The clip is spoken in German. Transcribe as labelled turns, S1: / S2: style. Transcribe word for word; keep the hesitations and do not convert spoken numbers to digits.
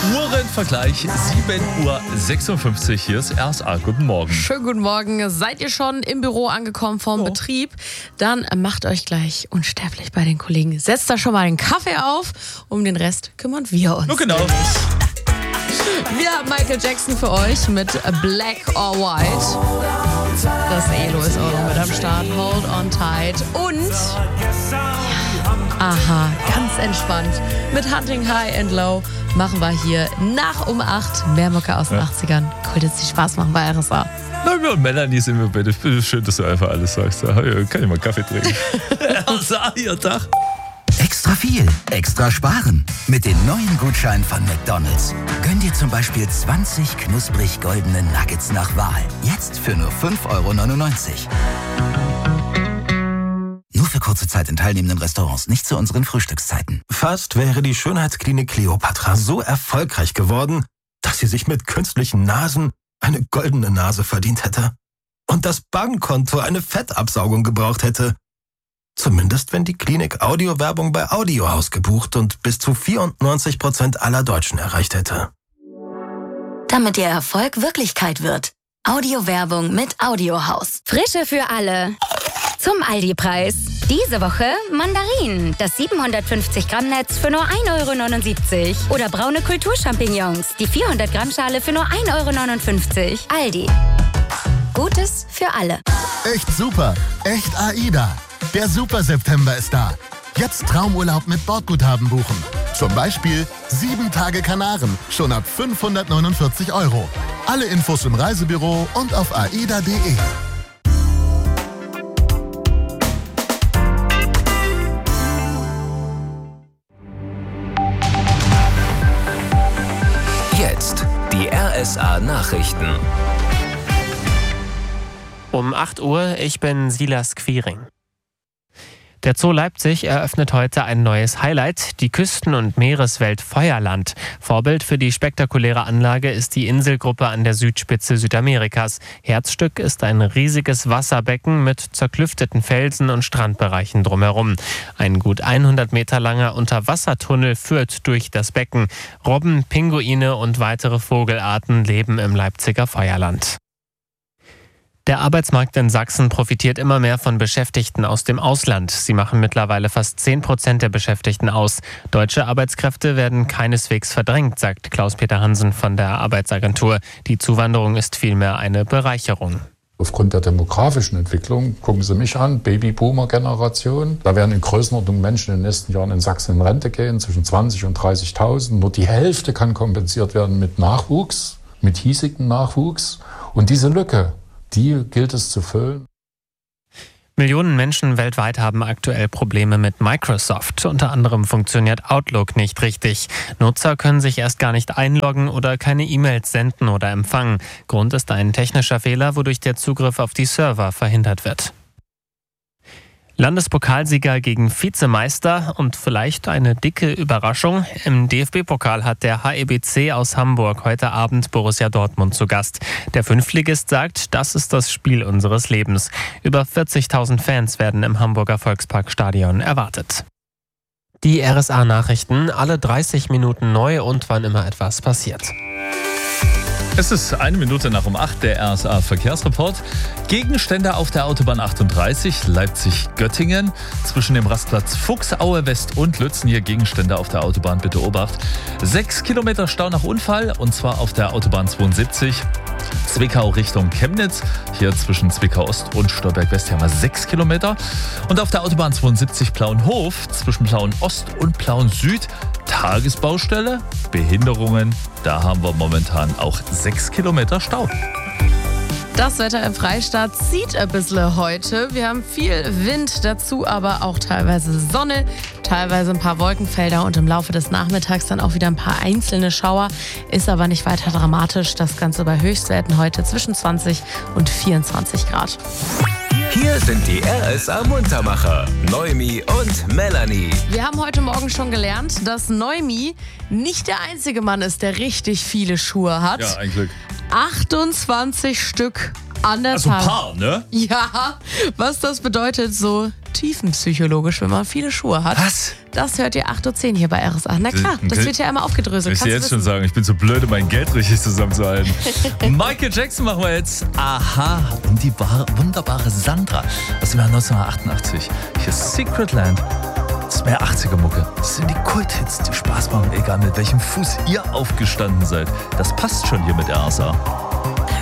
S1: Uhrenvergleich, sieben Uhr sechsundfünfzig. Hier ist R S A. Guten Morgen.
S2: Schönen guten Morgen. Seid ihr schon im Büro angekommen vom oh. Betrieb? Dann macht euch gleich unsterblich bei den Kollegen. Setzt da schon mal den Kaffee auf. Um den Rest kümmern wir uns.
S1: Oh, genau.
S2: Wir haben Michael Jackson für euch mit Black or White. Das Elo ist auch noch mit am Start. Hold on tight. Und, ja, aha, ganz entspannt. Mit Hunting High and Low machen wir hier nach um acht mehr Mucke aus den ja. achtzigern. Cool, dass Sie Spaß machen bei R S A.
S1: Na, wir und Melanie sind wir beide. Schön, dass du einfach alles sagst. Ja, kann ich mal Kaffee trinken? R S A, ihr Tag.
S3: Extra viel, extra sparen. Mit den neuen Gutscheinen von McDonald's. Gönn dir zum Beispiel zwanzig knusprig goldene Nuggets nach Wahl. Jetzt für nur fünf Euro neunundneunzig. Nur für kurze Zeit in teilnehmenden Restaurants, nicht zu unseren Frühstückszeiten.
S4: Fast wäre die Schönheitsklinik Kleopatra so erfolgreich geworden, dass sie sich mit künstlichen Nasen eine goldene Nase verdient hätte. Und das Bankkonto eine Fettabsaugung gebraucht hätte. Zumindest wenn die Klinik Audiowerbung bei Audiohaus gebucht und bis zu vierundneunzig Prozent aller Deutschen erreicht hätte.
S5: Damit Ihr Erfolg Wirklichkeit wird. Audiowerbung mit Audiohaus.
S6: Frische für alle. Zum Aldi-Preis. Diese Woche Mandarinen. Das siebenhundertfünfzig Gramm Netz für nur ein Euro neunundsiebzig. Oder braune Kulturchampignons. Die vierhundert Gramm Schale für nur ein Euro neunundfünfzig. Aldi. Gutes für alle.
S7: Echt super. Echt AIDA. Der Super September ist da. Jetzt Traumurlaub mit Bordguthaben buchen. Zum Beispiel sieben Tage Kanaren, schon ab fünfhundertneunundvierzig Euro. Alle Infos im Reisebüro und auf aida punkt de.
S8: Jetzt die R S A Nachrichten.
S9: Um acht Uhr, ich bin Silas Quiring. Der Zoo Leipzig eröffnet heute ein neues Highlight, die Küsten- und Meereswelt Feuerland. Vorbild für die spektakuläre Anlage ist die Inselgruppe an der Südspitze Südamerikas. Herzstück ist ein riesiges Wasserbecken mit zerklüfteten Felsen und Strandbereichen drumherum. Ein gut hundert Meter langer Unterwassertunnel führt durch das Becken. Robben, Pinguine und weitere Vogelarten leben im Leipziger Feuerland. Der Arbeitsmarkt in Sachsen profitiert immer mehr von Beschäftigten aus dem Ausland. Sie machen mittlerweile fast zehn Prozent der Beschäftigten aus. Deutsche Arbeitskräfte werden keineswegs verdrängt, sagt Klaus-Peter Hansen von der Arbeitsagentur. Die Zuwanderung ist vielmehr eine Bereicherung.
S10: Aufgrund der demografischen Entwicklung, gucken Sie mich an, Babyboomer-Generation. Da werden in Größenordnung Menschen in den nächsten Jahren in Sachsen in Rente gehen, zwischen zwanzig und dreißigtausend. Nur die Hälfte kann kompensiert werden mit Nachwuchs, mit hiesigem Nachwuchs. Und diese Lücke, die gilt es zu füllen.
S9: Millionen Menschen weltweit haben aktuell Probleme mit Microsoft. Unter anderem funktioniert Outlook nicht richtig. Nutzer können sich erst gar nicht einloggen oder keine E-Mails senden oder empfangen. Grund ist ein technischer Fehler, wodurch der Zugriff auf die Server verhindert wird. Landespokalsieger gegen Vizemeister und vielleicht eine dicke Überraschung. Im D F B-Pokal hat der H E B C aus Hamburg heute Abend Borussia Dortmund zu Gast. Der Fünftligist sagt, das ist das Spiel unseres Lebens. Über vierzigtausend Fans werden im Hamburger Volksparkstadion erwartet. Die R S A-Nachrichten, alle dreißig Minuten neu und wann immer etwas passiert.
S1: Es ist eine Minute nach um acht, der R S A-Verkehrsreport. Gegenstände auf der Autobahn achtunddreißig, Leipzig-Göttingen. Zwischen dem Rastplatz Fuchsaue West und Lützen hier Gegenstände auf der Autobahn, bitte Obacht. Sechs Kilometer Stau nach Unfall und zwar auf der Autobahn zweiundsiebzig. Zwickau Richtung Chemnitz. Hier zwischen Zwickau Ost und Stolberg West haben wir sechs Kilometer. Und auf der Autobahn zweiundsiebzig Plauenhof zwischen Plauen Ost und Plauen Süd. Tagesbaustelle, Behinderungen. Da haben wir momentan auch sechs Kilometer Stau.
S2: Das Wetter im Freistaat zieht ein bisschen heute. Wir haben viel Wind, dazu aber auch teilweise Sonne, teilweise ein paar Wolkenfelder und im Laufe des Nachmittags dann auch wieder ein paar einzelne Schauer. Ist aber nicht weiter dramatisch. Das Ganze bei Höchstwerten heute zwischen zwanzig und vierundzwanzig Grad.
S8: Hier sind die R S A-Muntermacher, Noemi und Melanie.
S2: Wir haben heute Morgen schon gelernt, dass Noemi nicht der einzige Mann ist, der richtig viele Schuhe hat.
S1: Ja, ein Glück.
S2: achtundzwanzig Stück an der
S1: Also
S2: Zahl.
S1: Paar, ne?
S2: Ja, was das bedeutet, so tiefenpsychologisch, wenn man viele Schuhe hat.
S1: Was?
S2: Das hört ihr acht Uhr zehn hier bei R S A. Na klar, das wird ja immer aufgedröselt.
S1: Ich will jetzt schon sagen, ich bin so blöd, um mein Geld richtig zusammenzuhalten. Michael Jackson machen wir jetzt. Aha, und die wunderbare Sandra aus dem Jahr neunzehnhundertachtundachtzig. Hier ist Secret Land. Das ist mehr achtziger-Mucke. Das sind die Kulthits, die Spaß machen, egal mit welchem Fuß ihr aufgestanden seid. Das passt schon hier mit R S A.